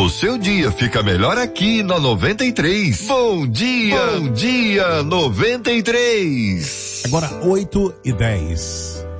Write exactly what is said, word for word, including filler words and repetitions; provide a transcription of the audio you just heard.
O seu dia fica melhor aqui na noventa e três. Bom dia, bom dia noventa e três. Agora oito e dez.